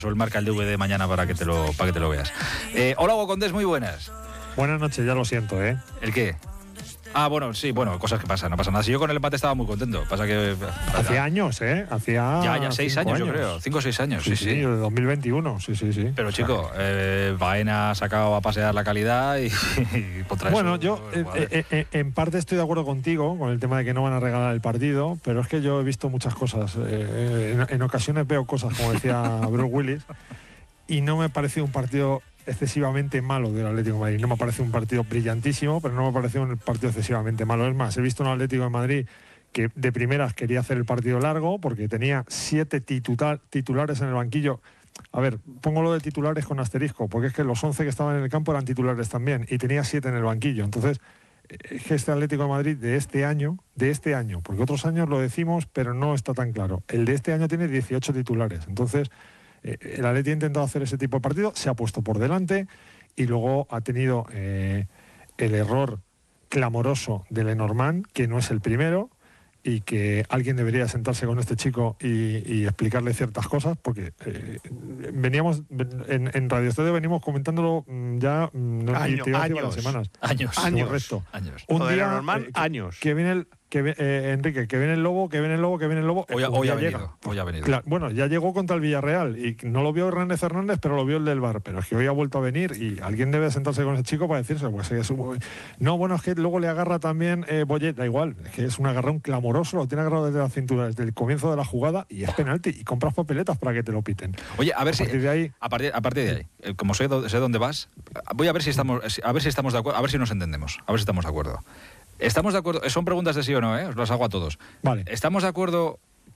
El marca el DVD mañana para que te lo veas. Hola, Hugo Condés, muy buenas. Buenas noches, ya lo siento, ¿eh? ¿El qué? Ah, bueno, sí, cosas que pasan, no pasa nada. Si yo con el empate estaba muy contento, pasa que... Hacía años, ¿eh? Ya 6 años, yo creo, 5 o 6 años, sí. De 2021, sí. Pero chico, Baena ha sacado a pasear la calidad y bueno, yo en parte estoy de acuerdo contigo con el tema de que no van a regalar el partido, pero es que yo he visto muchas cosas. En ocasiones veo cosas, como decía Bruce Willis, y no me ha parecido un partido excesivamente malo del Atlético de Madrid. No me parece un partido brillantísimo, pero no me parece un partido excesivamente malo. Es más, he visto un Atlético de Madrid que de primeras quería hacer el partido largo porque tenía 7 titulares en el banquillo. A ver, pongo lo de titulares con asterisco, porque es que los 11 que estaban en el campo eran titulares también, y tenía 7 en el banquillo. Entonces, es que este Atlético de Madrid de este año, porque otros años lo decimos, pero no está tan claro. El de este año tiene 18 titulares. Entonces, el Atleti ha intentado hacer ese tipo de partido, se ha puesto por delante y luego ha tenido el error clamoroso de Lenormand, que no es el primero, y que alguien debería sentarse con este chico y explicarle ciertas cosas, porque veníamos en Radio Estadio venimos comentándolo ya varias semanas. Años. Correcto. Un día Lenormand, años. Que viene Enrique, que viene el Lobo. Hoy ha venido. Claro, bueno, ya llegó contra el Villarreal y no lo vio Hernández Hernández, pero lo vio el del VAR. Pero es que hoy ha vuelto a venir y alguien debe sentarse con ese chico para decirse, pues es que luego le agarra también Boyet, da igual, es que es un agarrón clamoroso, lo tiene agarrado desde la cintura, desde el comienzo de la jugada, y es penalti, y compras papeletas para que te lo piten. Oye, a partir de ahí, como sé dónde vas, voy a ver si estamos de acuerdo, a ver si nos entendemos, a ver si estamos de acuerdo. ¿Estamos de acuerdo? Son preguntas de sí o no, ¿eh? Os las hago a todos. Vale. ¿Estamos de acuerdo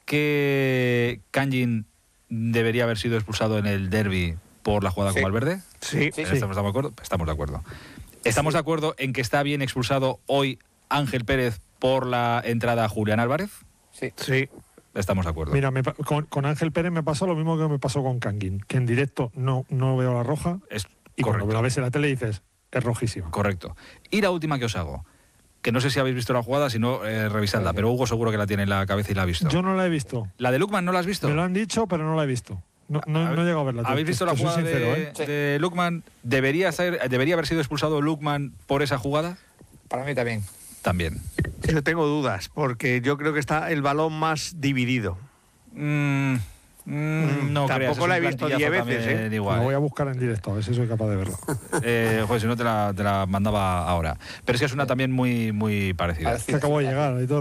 que Kangin debería haber sido expulsado en el derbi por la jugada con Valverde? Sí. ¿Estamos de acuerdo? Estamos de acuerdo. ¿Estamos de acuerdo en que está bien expulsado hoy Ángel Pérez por la entrada a Julián Álvarez? Sí. Estamos de acuerdo. Mira, con Ángel Pérez me pasó lo mismo que me pasó con Kangin, que en directo no veo la roja, y cuando la ves en la tele dices, es rojísima. Correcto. Y la última que os hago, que no sé si habéis visto la jugada, si no, revisadla, pero Hugo seguro que la tiene en la cabeza y la ha visto. Yo no la he visto. ¿La de Lookman no la has visto? Me lo han dicho, pero no la he visto. No he llegado a verla. ¿Habéis visto la jugada de Lookman? ¿Debería haber sido expulsado Lookman por esa jugada? Para mí también. También. Yo tengo dudas, porque yo creo que está el balón más dividido. No tampoco creas, la he visto 10 veces, Lo voy a buscar en directo, a ver si soy capaz de verlo. Joder, si no te la mandaba ahora. Pero es que es una también muy, muy parecida. Es que acabo de llegar, editor.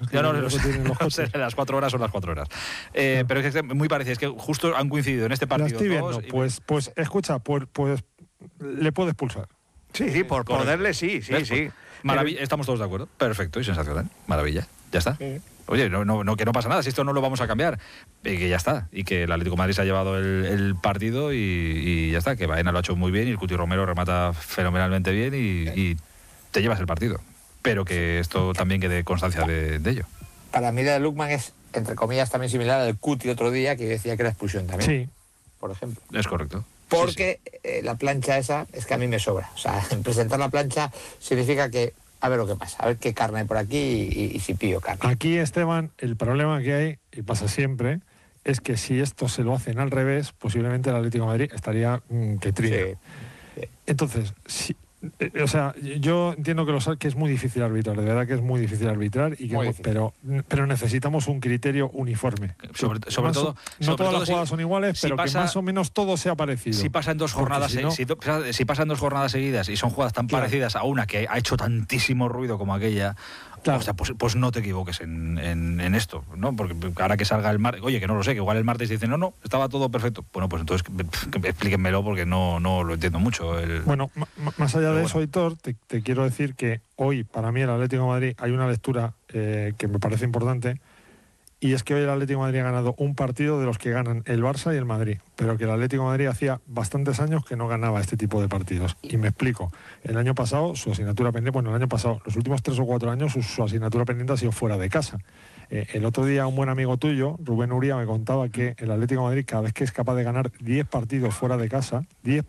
No sé, las 4 horas son las 4 horas. Pero es que es muy parecida, es que justo han coincidido en este partido. La estoy viendo, pues escucha, pues le puedes pulsar. Sí, por poderle sí. Estamos todos de acuerdo. Perfecto y sensacional. Maravilla. Ya está. Oye, que no pasa nada, si esto no lo vamos a cambiar, que ya está, y que el Atlético de Madrid se ha llevado el partido y ya está, que Baena lo ha hecho muy bien y el Cuti Romero remata fenomenalmente bien y te llevas el partido, pero que esto también quede constancia de ello. Para mí la de Lookman es, entre comillas, también similar al del Cuti otro día, que decía que era expulsión también, sí, por ejemplo. Es correcto. Porque la plancha esa es que a mí me sobra, o sea, presentar la plancha significa que a ver lo que pasa, a ver qué carne hay por aquí y si pillo carne. Aquí, Esteban, el problema que hay, y pasa siempre, es que si esto se lo hacen al revés, posiblemente el Atlético de Madrid estaría que trina. Sí. Entonces, o sea, yo entiendo que es muy difícil arbitrar, de verdad que es muy difícil arbitrar, pero necesitamos un criterio uniforme. Sobre todo, no todas las jugadas si, son iguales, pero que más o menos todo sea parecido. Si pasan 2 jornadas, si pasan 2 jornadas seguidas y son jugadas tan parecidas a una que ha hecho tantísimo ruido como aquella, claro. O sea, pues no te equivoques en esto, ¿no? Porque ahora que salga el martes, oye, que no lo sé, que igual el martes dicen, no, estaba todo perfecto. Bueno, pues entonces explíquenmelo porque no lo entiendo mucho. Bueno, más allá de eso, Aitor, te quiero decir que hoy, para mí, el Atlético de Madrid, hay una lectura que me parece importante, y es que hoy el Atlético de Madrid ha ganado un partido de los que ganan el Barça y el Madrid, pero que el Atlético de Madrid hacía bastantes años que no ganaba este tipo de partidos. Y me explico. El año pasado, su asignatura pendiente, los últimos 3 o 4 años, su asignatura pendiente ha sido fuera de casa. El otro día un buen amigo tuyo, Rubén Uría, me contaba que el Atlético de Madrid, cada vez que es capaz de ganar 10 partidos fuera de casa,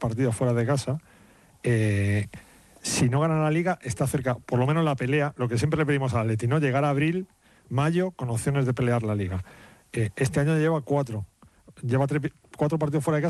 si no gana la Liga, está cerca, por lo menos la pelea, lo que siempre le pedimos al Atleti, ¿no? Llegar a abril, mayo, con opciones de pelear la Liga. Este año lleva 4 partidos fuera de casa.